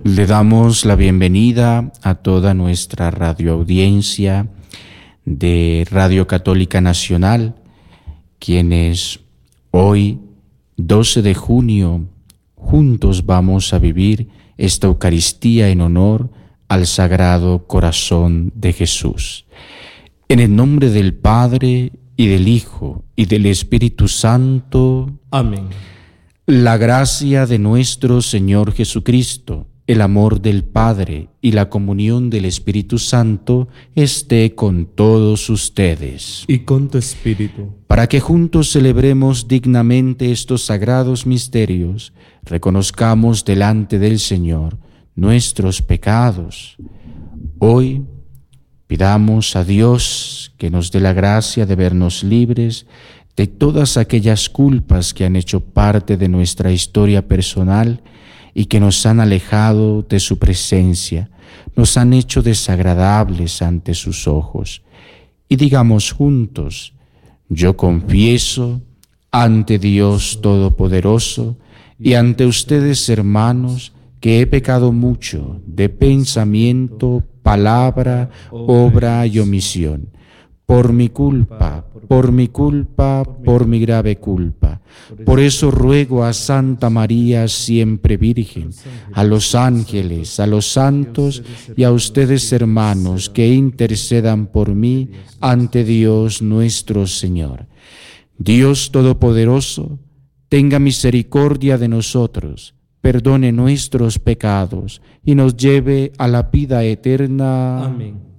Le damos la bienvenida a toda nuestra radioaudiencia de Radio Católica Nacional, quienes hoy, 12 de junio, juntos vamos a vivir esta Eucaristía en honor al Sagrado Corazón de Jesús. En el nombre del Padre, y del Hijo, y del Espíritu Santo. Amén. La gracia de nuestro Señor Jesucristo, el amor del Padre y la comunión del Espíritu Santo esté con todos ustedes. Y con tu espíritu. Para que juntos celebremos dignamente estos sagrados misterios, reconozcamos delante del Señor nuestros pecados. Hoy pidamos a Dios que nos dé la gracia de vernos libres de todas aquellas culpas que han hecho parte de nuestra historia personal y que nos han alejado de su presencia, nos han hecho desagradables ante sus ojos. Y digamos juntos: yo confieso ante Dios Todopoderoso y ante ustedes, hermanos, que he pecado mucho de pensamiento, palabra, obra y omisión, por mi culpa, por mi grave culpa. Por eso ruego a Santa María, siempre Virgen, a los ángeles, a los santos y a ustedes, hermanos, que intercedan por mí ante Dios nuestro Señor. Dios Todopoderoso, tenga misericordia de nosotros, perdone nuestros pecados y nos lleve a la vida eterna. Amén.